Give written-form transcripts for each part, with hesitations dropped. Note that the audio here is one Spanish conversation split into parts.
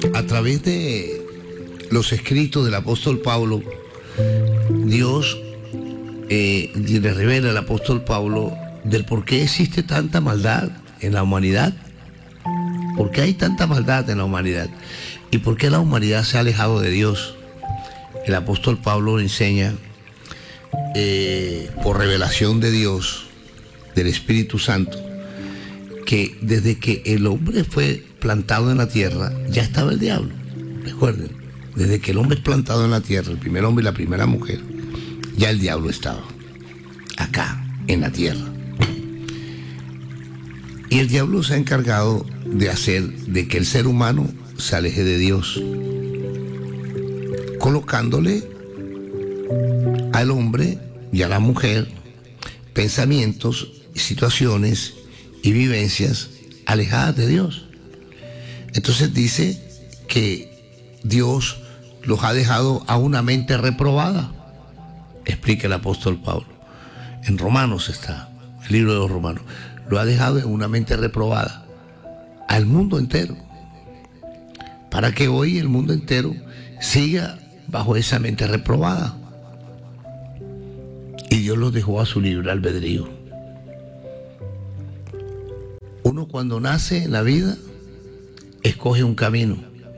A través de los escritos del apóstol Pablo, Dios le revela al apóstol Pablo del por qué existe tanta maldad en la humanidad, por qué hay tanta maldad en la humanidad y por qué la humanidad se ha alejado de Dios. El apóstol Pablo le enseña por revelación de Dios, del Espíritu Santo, que desde que el hombre fue plantado en la tierra ya estaba el diablo. Recuerden, desde que el hombre es plantado en la tierra, el primer hombre y la primera mujer, ya el diablo estaba acá, en la tierra. Y el diablo se ha encargado de hacer de que el ser humano se aleje de Dios, colocándole al hombre y a la mujer pensamientos, situaciones y vivencias alejadas de Dios. Entonces dice que Dios los ha dejado a una mente reprobada. Explica el apóstol Pablo. En Romanos está, el libro de los Romanos. Lo ha dejado en una mente reprobada al mundo entero, para que hoy el mundo entero siga bajo esa mente reprobada. Y Dios los dejó a su libre albedrío. Uno cuando nace en la vida escoge un camino.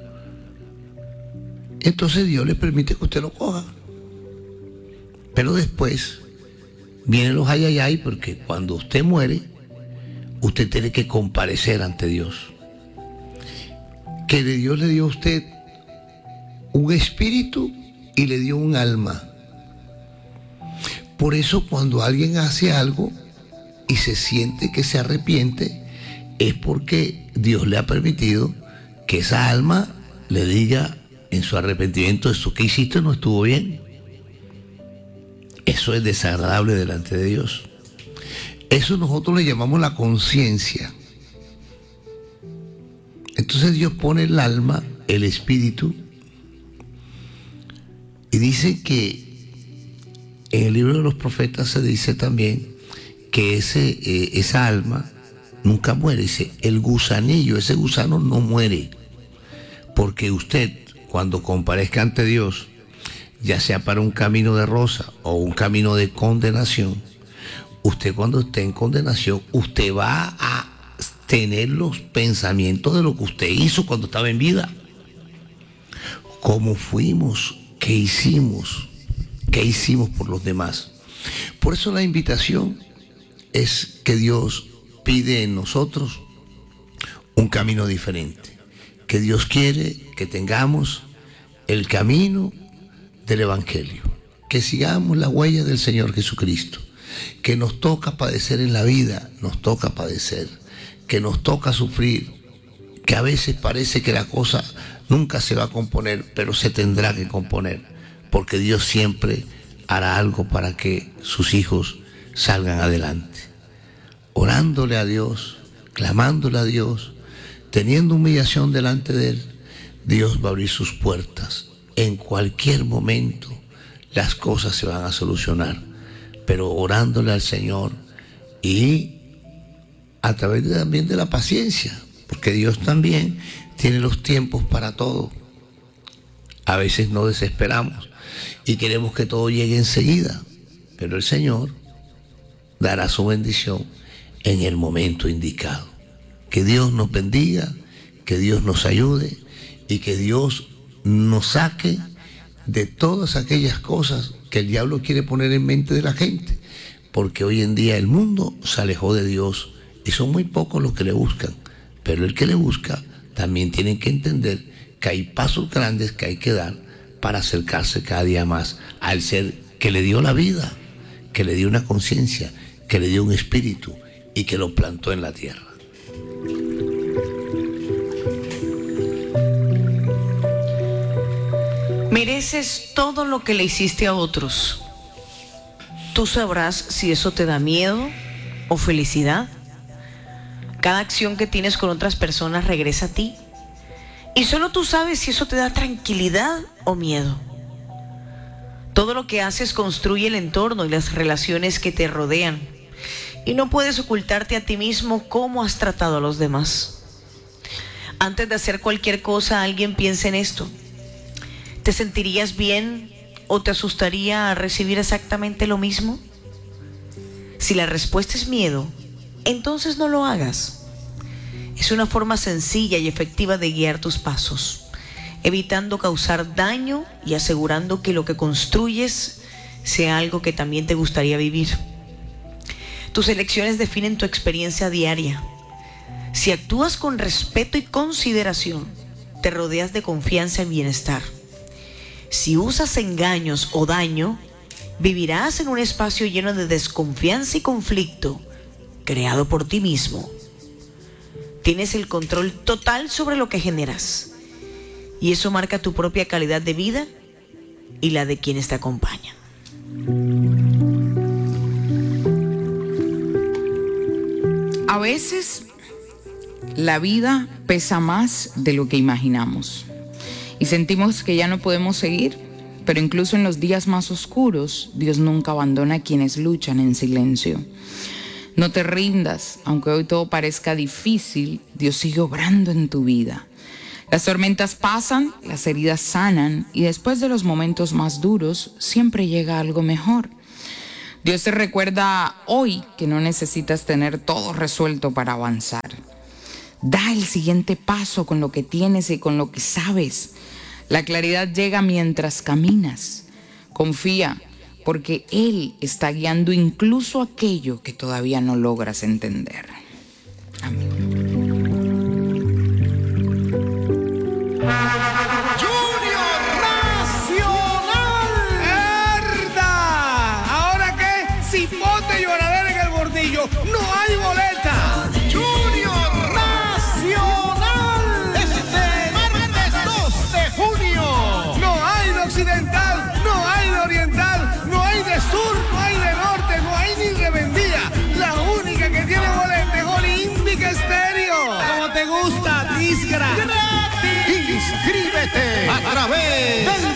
Entonces Dios le permite que usted lo coja. Pero después vienen los ay, porque cuando usted muere, usted tiene que comparecer ante Dios. Que Dios le dio a usted un espíritu y le dio un alma. Por eso cuando alguien hace algo y se siente que se arrepiente, es porque Dios le ha permitido que esa alma le diga en su arrepentimiento: esto que hiciste no estuvo bien. Eso es desagradable delante de Dios. Eso nosotros le llamamos la conciencia. Entonces Dios pone el alma, el espíritu, y dice que en el libro de los profetas se dice también que esa alma nunca muere. Dice, el gusanillo, ese gusano no muere, porque usted cuando comparezca ante Dios, ya sea para un camino de rosa o un camino de condenación, usted cuando esté en condenación, usted va a tener los pensamientos de lo que usted hizo cuando estaba en vida. ¿Cómo fuimos? ¿Qué hicimos? ¿Qué hicimos por los demás? Por eso la invitación es que Dios pide en nosotros un camino diferente. Que Dios quiere que tengamos el camino del Evangelio. Que sigamos la huella del Señor Jesucristo. Que nos toca padecer en la vida, nos toca padecer. Que nos toca sufrir. Que a veces parece que la cosa nunca se va a componer, pero se tendrá que componer, porque Dios siempre hará algo para que sus hijos salgan adelante. Orándole a Dios, clamándole a Dios, teniendo humillación delante de Él, Dios va a abrir sus puertas. En cualquier momento las cosas se van a solucionar, pero orándole al Señor y a través también de la paciencia, porque Dios también tiene los tiempos para todo. A veces no desesperamos y queremos que todo llegue enseguida, pero el Señor dará su bendición en el momento indicado. Que Dios nos bendiga, que Dios nos ayude y que Dios nos saque de todas aquellas cosas que el diablo quiere poner en mente de la gente, porque hoy en día el mundo se alejó de Dios y son muy pocos los que le buscan, pero el que le busca también tiene que entender que hay pasos grandes que hay que dar para acercarse cada día más al ser que le dio la vida, que le dio una conciencia, que le dio un espíritu y que lo plantó en la tierra. Mereces todo lo que le hiciste a otros. Tú sabrás si eso te da miedo o felicidad. Cada acción que tienes con otras personas regresa a ti. Y solo tú sabes si eso te da tranquilidad o miedo. Todo lo que haces construye el entorno y las relaciones que te rodean. Y no puedes ocultarte a ti mismo cómo has tratado a los demás. Antes de hacer cualquier cosa, alguien piensa en esto. ¿Te sentirías bien o te asustaría recibir exactamente lo mismo? Si la respuesta es miedo, entonces no lo hagas. Es una forma sencilla y efectiva de guiar tus pasos, evitando causar daño y asegurando que lo que construyes sea algo que también te gustaría vivir. Tus elecciones definen tu experiencia diaria. Si actúas con respeto y consideración, te rodeas de confianza y bienestar. Si usas engaños o daño, vivirás en un espacio lleno de desconfianza y conflicto, creado por ti mismo. Tienes el control total sobre lo que generas, y eso marca tu propia calidad de vida y la de quienes te acompañan. A veces la vida pesa más de lo que imaginamos y sentimos que ya no podemos seguir, pero incluso en los días más oscuros, Dios nunca abandona a quienes luchan en silencio. No te rindas, aunque hoy todo parezca difícil, Dios sigue obrando en tu vida. Las tormentas pasan, las heridas sanan y después de los momentos más duros siempre llega algo mejor. Dios te recuerda hoy que no necesitas tener todo resuelto para avanzar. Da el siguiente paso con lo que tienes y con lo que sabes. La claridad llega mientras caminas. Confía, porque Él está guiando incluso aquello que todavía no logras entender. Amén. No hay boleta. Junior Nacional. Este martes 2 de junio. No hay de occidental, no hay de oriental, no hay de sur, no hay de norte, no hay ni revendía. La única que tiene boleta es Olímpica Estéreo. Como te gusta, Tisgra. ¡Gratis! Inscríbete a través del